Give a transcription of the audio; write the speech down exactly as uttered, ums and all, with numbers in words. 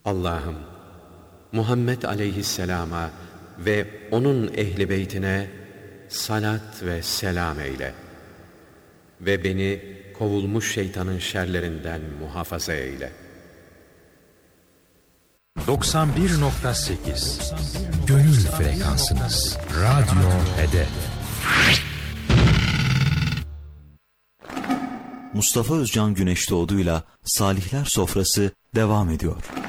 Allah'ım, Muhammed aleyhisselama ve onun ehli beytine salat ve selam eyle ve beni kovulmuş şeytanın şerlerinden muhafaza eyle. doksan bir nokta sekiz Gönül frekansınız. Radyo Hedef. Mustafa Özcan Güneşdoğdu'yla Salihler Sofrası devam ediyor.